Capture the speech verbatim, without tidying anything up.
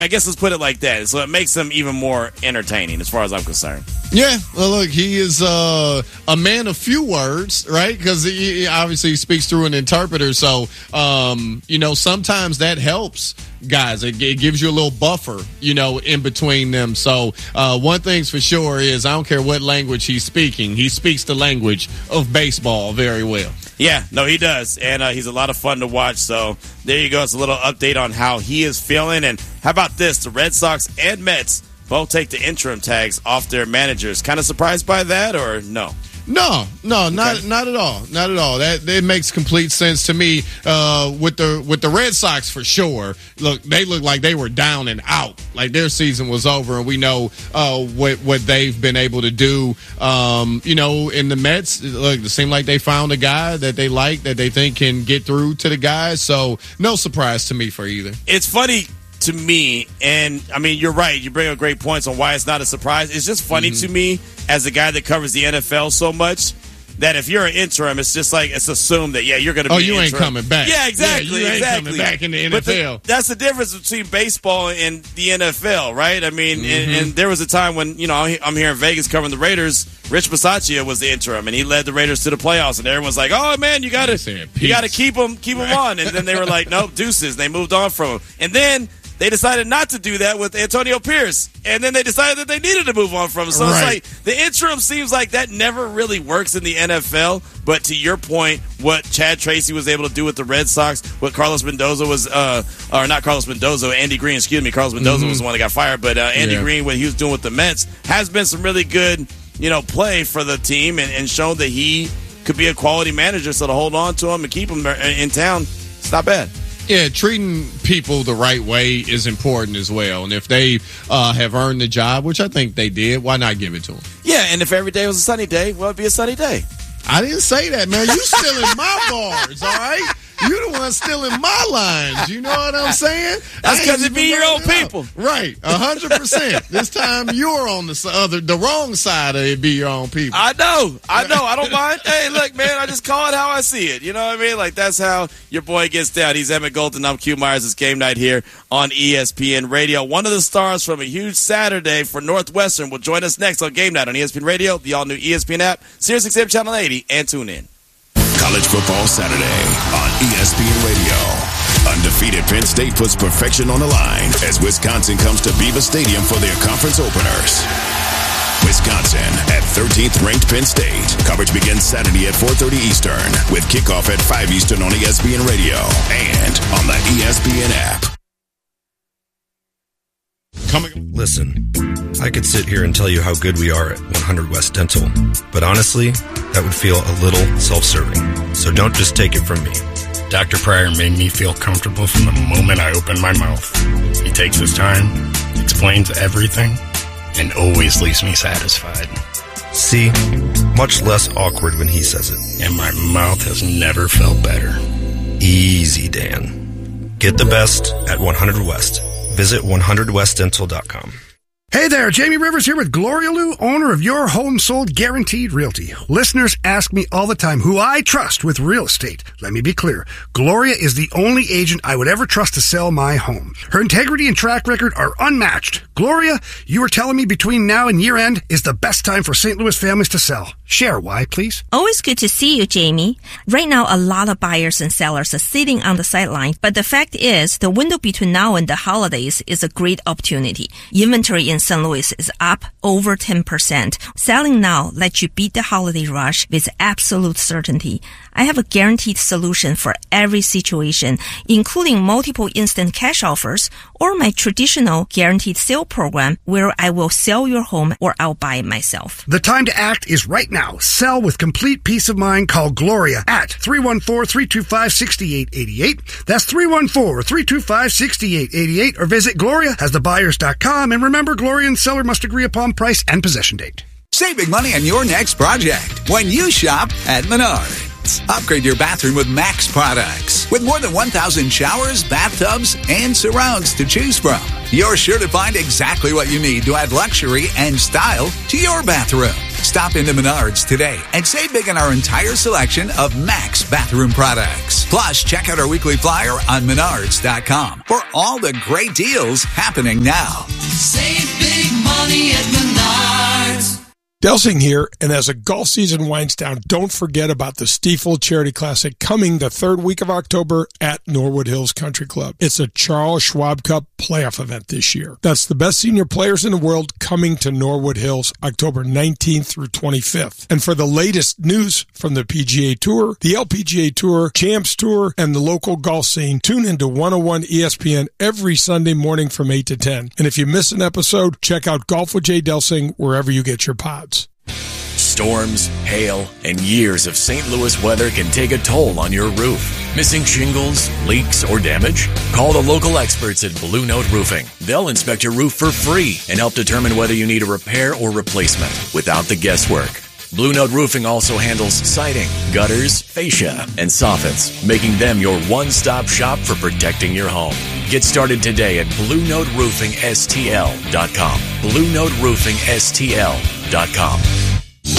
I guess let's put it like that. So it makes them even more entertaining as far as I'm concerned. Yeah, well, look, he is uh, a man of few words, right? Because he, he obviously speaks through an interpreter. So, um, you know, sometimes that helps guys. It, it gives you a little buffer, you know, in between them. So uh, one thing's for sure is I don't care what language he's speaking. He speaks the language of baseball very well. Yeah, no, he does. And uh, he's a lot of fun to watch. So there you go. It's a little update on how he is feeling. And how about this? The Red Sox and Mets both take the interim tags off their managers. Kind of surprised by that, or no? No, no, not okay. not at all, not at all. That that makes complete sense to me. Uh, with the with the Red Sox for sure. Look, they look like they were down and out, like their season was over, and we know uh, what what they've been able to do. Um, you know, in the Mets, look, it seemed like they found a guy that they like, that they think can get through to the guys. So no surprise to me for either. It's funny to me, and I mean, you're right. You bring up great points on why it's not a surprise. It's just funny mm-hmm. to me as a guy that covers the N F L so much that if you're an interim, it's just like it's assumed that yeah, you're going to be. Oh, you an ain't interim. coming back. Yeah, exactly. Yeah, you ain't exactly. coming back in the N F L. But the, that's the difference between baseball and the N F L, right? I mean, mm-hmm. and, and there was a time when you know I'm here in Vegas covering the Raiders. Rich Bisaccia was the interim, and he led the Raiders to the playoffs. And everyone's like, "Oh man, you got to you got to keep them keep them on." And then they were like, "Nope, deuces." They moved on from him, and then they decided not to do that with Antonio Pierce, and then they decided that they needed to move on from him. So right. it's like the interim seems like that never really works in the N F L. But to your point, what Chad Tracy was able to do with the Red Sox, what Carlos Mendoza was, uh, or not Carlos Mendoza, Andy Green, excuse me, Carlos Mendoza mm-hmm. was the one that got fired, but uh, Andy yeah. Green, what he was doing with the Mets, has been some really good, you know, play for the team and, and shown that he could be a quality manager. So to hold on to him and keep him in town, it's not bad. Yeah, treating people the right way is important as well. And if they uh, have earned the job, which I think they did, why not give it to them? Yeah, and if every day was a sunny day, well, it'd be a sunny day. I didn't say that, man. You stealing my bars, all right? You the one stealing my lines. You know what I'm saying? That's because it be your own people. Right, one hundred percent. This time you're on the other, the wrong side of it be your own people. I know. I know. I don't mind. Hey, look, man, I just call it how I see it. You know what I mean? Like, that's how your boy gets down. He's Emmett Golden. I'm Q Myers. It's Game Night here on E S P N Radio. One of the stars from a huge Saturday for Northwestern will join us next on Game Night on E S P N Radio, the all-new E S P N app, Sirius X M Channel eighty, and tune in. College Football Saturday on E S P N Radio. Undefeated Penn State puts perfection on the line as Wisconsin comes to Beaver Stadium for their conference openers. Wisconsin at thirteenth ranked Penn State. Coverage begins Saturday at four thirty Eastern with kickoff at five Eastern on E S P N Radio and on the E S P N app. Coming. Listen, I could sit here and tell you how good we are at one hundred West Dental, but honestly, that would feel a little self-serving. So don't just take it from me. Doctor Pryor made me feel comfortable from the moment I opened my mouth. He takes his time, explains everything, and always leaves me satisfied. See? Much less awkward when he says it. And my mouth has never felt better. Easy, Dan. Get the best at one hundred West. Visit one hundred west dental dot com. Hey there, Jamie Rivers here with Gloria Lou, owner of Your Home Sold Guaranteed Realty. Listeners ask me all the time who I trust with real estate. Let me be clear. Gloria is the only agent I would ever trust to sell my home. Her integrity and track record are unmatched. Gloria, you were telling me between now and year end is the best time for Saint Louis families to sell. Share why, please. Always good to see you, Jamie. Right now, a lot of buyers and sellers are sitting on the sideline, but the fact is, the window between now and the holidays is a great opportunity. Inventory in Saint Louis is up over ten percent. Selling now lets you beat the holiday rush with absolute certainty. I have a guaranteed solution for every situation, including multiple instant cash offers or my traditional guaranteed sale program where I will sell your home or I'll buy it myself. The time to act is right now. Sell with complete peace of mind. Call Gloria at three one four, three two five, six eight eight eight. That's three one four, three two five, six eight eight eight. Or visit gloria has the buyers dot com. And remember, Gloria and seller must agree upon price and possession date. Save big money on your next project when you shop at Menards. Upgrade your bathroom with Max products. With more than one thousand showers, bathtubs, and surrounds to choose from, you're sure to find exactly what you need to add luxury and style to your bathroom. Stop into Menards today and save big on our entire selection of Max bathroom products. Plus, check out our weekly flyer on menards dot com for all the great deals happening now. Save big money at Menards. Delsing here, and as the golf season winds down, don't forget about the Stiefel Charity Classic coming the third week of October at Norwood Hills Country Club. It's a Charles Schwab Cup playoff event this year. That's the best senior players in the world coming to Norwood Hills October nineteenth through twenty-fifth. And for the latest news from the P G A Tour, the L P G A Tour, Champs Tour, and the local golf scene, tune into one oh one E S P N every Sunday morning from eight to ten. And if you miss an episode, check out Golf with Jay Delsing wherever you get your pods. Storms, hail, and years of Saint Louis weather can take a toll on your roof. Missing shingles, leaks, or damage? Call the local experts at Blue Note Roofing. They'll inspect your roof for free and help determine whether you need a repair or replacement without the guesswork. Blue Note Roofing also handles siding, gutters, fascia, and soffits, making them your one-stop shop for protecting your home. Get started today at blue note roofing s t l dot com. blue note roofing s t l dot com.